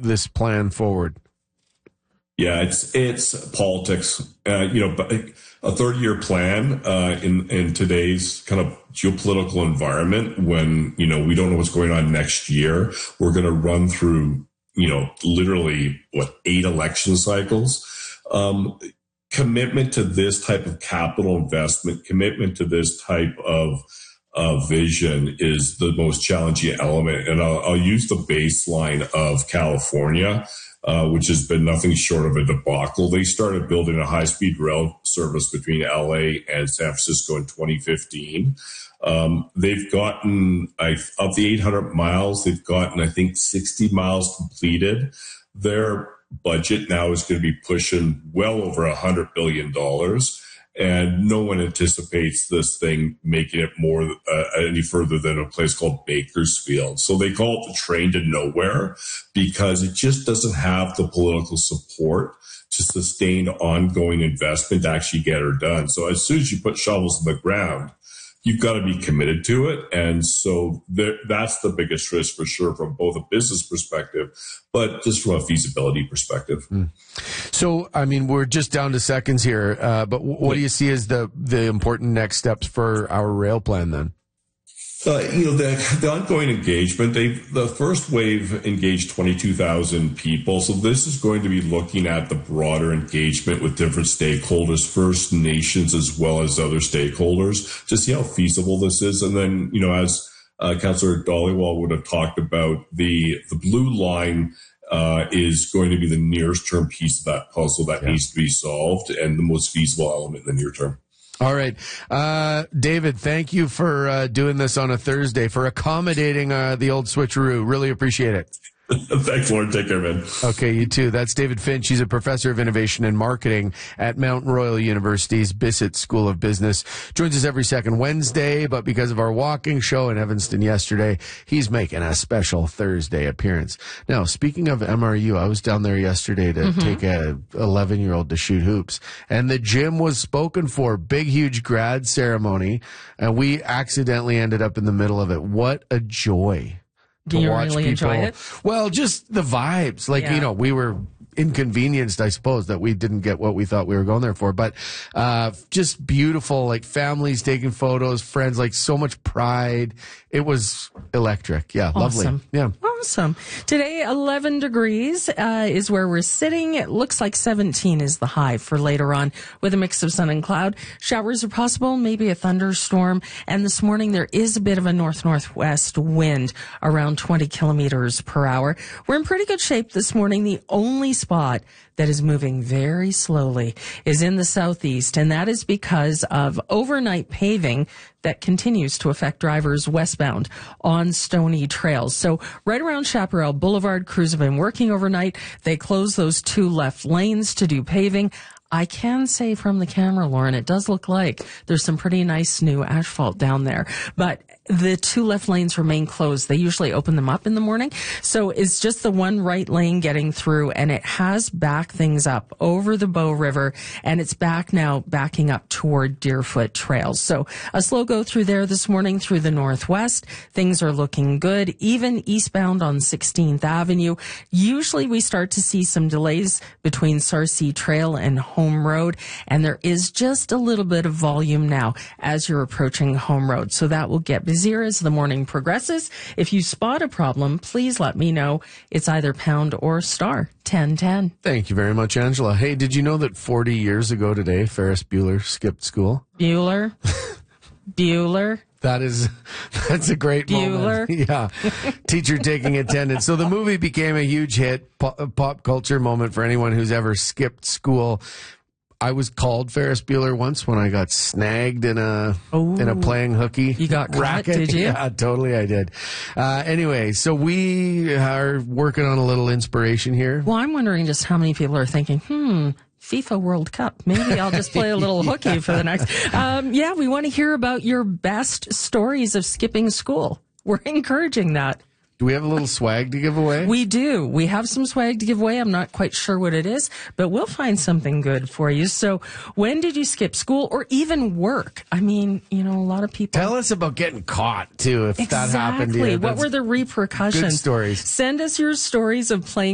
this plan forward? Yeah, it's politics. But a 30-year plan in today's kind of geopolitical environment, when we don't know what's going on next year, we're going to run through literally 8 election cycles. Commitment to this type of capital investment, commitment to this type of vision is the most challenging element. And I'll use the baseline of California, which has been nothing short of a debacle. They started building a high-speed rail service between LA and San Francisco in 2015. They've gotten, of the 800 miles, they've gotten, I think, 60 miles completed. Their budget now is going to be pushing well over $100 billion. And no one anticipates this thing making it more any further than a place called Bakersfield. So they call it the train to nowhere, because it just doesn't have the political support to sustain ongoing investment to actually get her done. So as soon as you put shovels in the ground, you've got to be committed to it. And so that's the biggest risk for sure, from both a business perspective, but just from a feasibility perspective. So, I mean, we're just down to seconds here, but what do you see as the important next steps for our rail plan then? The ongoing engagement, the first wave engaged 22,000 people. So this is going to be looking at the broader engagement with different stakeholders, First Nations, as well as other stakeholders, to see how feasible this is. And then, as Councillor Dhaliwal would have talked about, the blue line is going to be the nearest term piece of that puzzle that needs to be solved, and the most feasible element in the near term. All right. David, thank you for doing this on a Thursday, for accommodating the old switcheroo. Really appreciate it. Thanks, Lauren. Take care, man. Okay, you too. That's David Finch. He's a professor of innovation and marketing at Mount Royal University's Bissett School of Business. Joins us every second Wednesday, but because of our walking show in Evanston yesterday, he's making a special Thursday appearance. Now, speaking of MRU, I was down there yesterday to take a 11-year-old to shoot hoops, and the gym was spoken for. Big, huge grad ceremony, and we accidentally ended up in the middle of it. What a joy. Do you really enjoy it? Well, just the vibes. We were inconvenienced, I suppose, that we didn't get what we thought we were going there for. But just beautiful, families taking photos, friends, so much pride. It was electric. Yeah, awesome. Lovely. Yeah. Awesome. Today, 11 degrees is where we're sitting. It looks like 17 is the high for later on, with a mix of sun and cloud. Showers are possible, maybe a thunderstorm. And this morning, there is a bit of a north-northwest wind, around 20 kilometers per hour. We're in pretty good shape this morning. The only spot that is moving very slowly is in the southeast, and that is because of overnight paving that continues to affect drivers westbound on stony trails. So right around Chaparral Boulevard, crews have been working overnight. They closed those 2 left lanes to do paving. I can say from the camera, Lauren, it does look like there's some pretty nice new asphalt down there. But the 2 left lanes remain closed. They usually open them up in the morning. So it's just the 1 right lane getting through, and it has backed things up over the Bow River, and it's backing up toward Deerfoot Trails. So a slow go through there this morning through the northwest. Things are looking good. Even eastbound on 16th Avenue. Usually we start to see some delays between Sarcee Trail and Home Road, and there is just a little bit of volume now as you're approaching Home Road. So that will get busier as the morning progresses. If you spot a problem, please let me know. It's either pound or star 1010. Thank you very much, Angela. Hey, did you know that 40 years ago today, Ferris Bueller skipped school? Bueller? That's a great Bueller. moment. Yeah. Teacher taking attendance. So the movie became a huge hit, pop culture moment for anyone who's ever skipped school. I was called Ferris Bueller once when I got snagged in a playing hooky. You got caught, racket. Did you? Yeah, totally I did. Anyway, so we are working on a little inspiration here. Well, I'm wondering just how many people are thinking, FIFA World Cup. Maybe I'll just play a little hooky for the next. We want to hear about your best stories of skipping school. We're encouraging that. Do we have a little swag to give away? We do. We have some swag to give away. I'm not quite sure what it is, but we'll find something good for you. So when did you skip school or even work? I mean, a lot of people. Tell us about getting caught, too, if that happened to you. What were the repercussions? Good stories. Send us your stories of playing